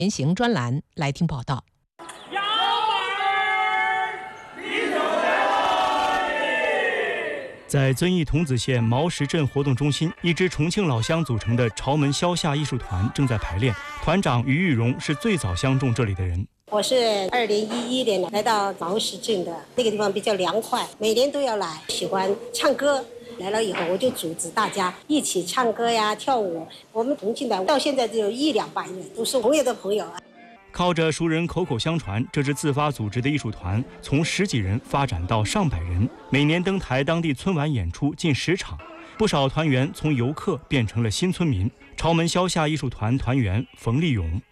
言行专栏来听报道。 在遵义桐梓县毛石镇活动中心，一支重庆老乡组成的潮门萧夏艺术团正在排练。团长于玉荣是最早相中这里的人。 我是2011年来到毛石镇的，那个地方比较凉快，每年都要来，喜欢唱歌。来了以后，我就组织大家一起唱歌呀、跳舞。我们重庆的到现在只有100-200人，都是朋友的朋友啊。 靠着熟人口口相传，这支自发组织的艺术团从10几人发展到上百人，每年登台当地春晚演出近10场。不少团员从游客变成了新村民。潮门萧夏艺术团团员冯立勇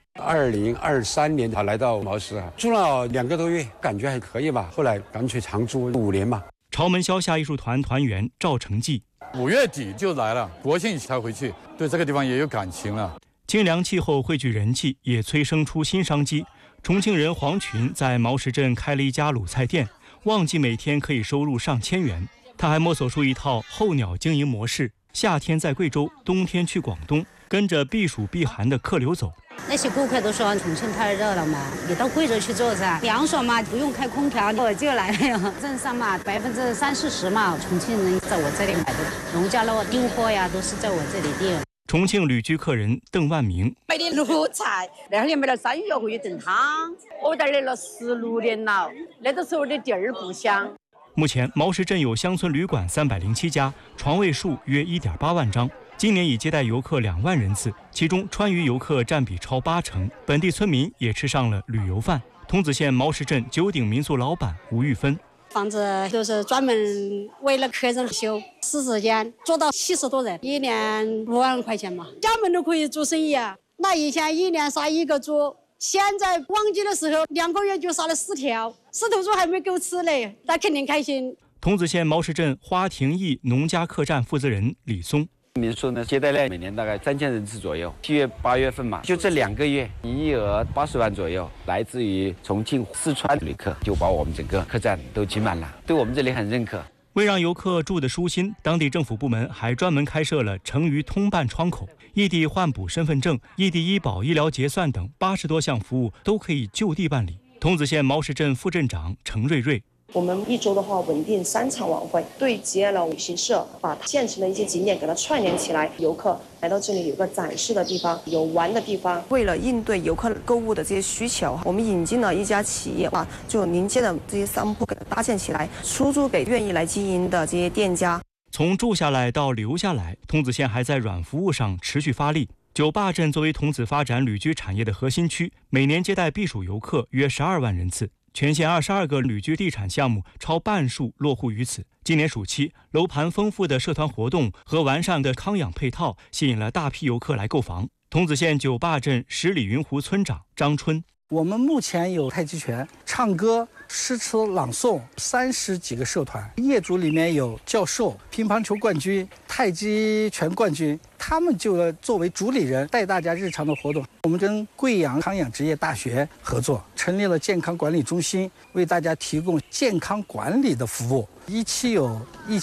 2023年来到毛石，住了2个多月，感觉还可以吧。后来干脆长住5年嘛。 潮门萧夏艺术团团员赵成纪 5月底就来了，国庆才回去，对这个地方也有感情了。 清凉气候汇聚人气，也催生出新商机。重庆人黄群在毛石镇开了一家卤菜店，旺季每天可以收入上千元。他还摸索出一套候鸟经营模式，夏天在贵州，冬天去广东，跟着避暑避寒的客流走。 那些顾客都说重庆太热了嘛，你到贵州去做噻，凉爽嘛，不用开空调，我就来了。镇上嘛，30%-40%嘛，重庆人在我这里买的，农家乐订货呀，都是在我这里订。 重庆旅居客人邓万明， 买点卤菜，2年买了3月回去炖汤，我在来了16年了，那个时候的地儿不香。 目前毛石镇有乡村旅馆307家，床位数约1.8万张，今年已接待游客2万人次，其中川渝游客占比超80%，本地村民也吃上了旅游饭。桐梓县毛石镇9鼎民宿老板吴玉芬， 房子都是专门为了客人修，40间做到70多人，1年5万块钱嘛，家门都可以做生意啊。那以前1年杀1个猪，现在旺季的时候2个月就杀了4条，4头猪还没够吃嘞，那肯定开心。 桐梓县毛石镇花亭驿农家客栈负责人李松， 民宿呢，接待量每年大概3000人次左右，7月8月份嘛，就这2个月，营业额80万左右，来自于重庆、四川旅客就把我们整个客栈都挤满了，对我们这里很认可。 为让游客住得舒心，当地政府部门还专门开设了成渝通办窗口，异地换补身份证、异地医保、医疗结算等80多项服务都可以就地办理。桐梓县毛石镇副镇长程瑞瑞， 我们一周的话稳定3场晚会，对接了旅行社，把县城的一些景点给它串联起来，游客来到这里有个展示的地方，有玩的地方。为了应对游客购物的这些需求，我们引进了一家企业，就临街的这些商铺给它搭建起来，出租给愿意来经营的这些店家。 从住下来到留下来，桐梓县还在软服务上持续发力。酒坝镇作为桐梓发展旅居产业的核心区，每年接待避暑游客约12万人次。全县22个旅居地产项目超半数落户于此。今年暑期，楼盘丰富的社团活动和完善的康养配套吸引了大批游客来购房。桐梓县酒坝镇10里云湖村长张春， 我们目前有太极拳、唱歌、诗词朗诵30几个社团，业主里面有教授、乒乓球冠军、太极拳冠军，他们就作为主理人带大家日常的活动。我们跟贵阳康养职业大学合作，成立了健康管理中心，为大家提供健康管理的服务。一期有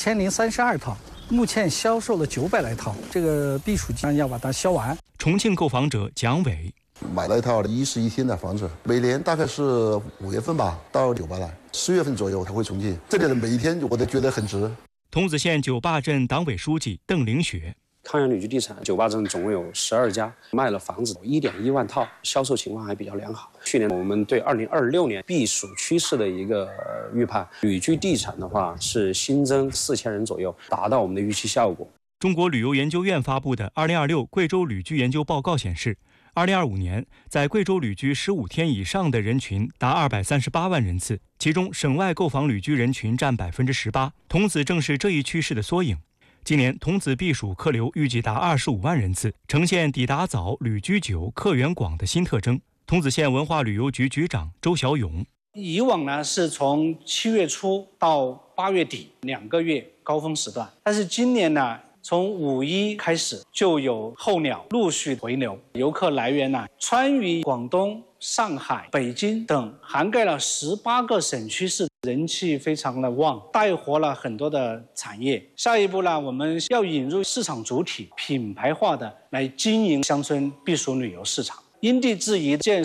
1032套，目前销售了900来套，这个避暑期要把它销完。 重庆购房者蒋伟， 买了一套11天的房子，每年大概是5月份吧到酒吧来，10月份左右才会重庆。这里的每一天我都觉得很值。 桐梓县酒坝镇党委书记邓凌雪， 康养旅居地产酒坝镇总共有12家，卖了房子1.1万套，销售情况还比较良好。去年我们对2026年避暑趋势的一个预判，旅居地产的话是新增4000人左右，达到我们的预期效果。 中国旅游研究院发布的2026贵州旅居研究报告显示，2025年在贵州旅居15天以上的人群达238万人次，其中省外购房旅居人群占18%。桐梓正是这一趋势的缩影。今年桐梓避暑客流预计达25万人次，呈现抵达早、旅居久、客源广的新特征。桐梓县文化旅游局局长周小勇， 以往呢是从7月初到8月底2个月高峰时段，但是今年呢，从5·1开始就有候鸟陆续回流，游客来源呢，川渝、广东、上海、北京等涵盖了18个省区市，人气非常的旺，带活了很多的产业。下一步呢，我们要引入市场主体品牌化的来经营乡村避暑旅游市场。 因地制宜建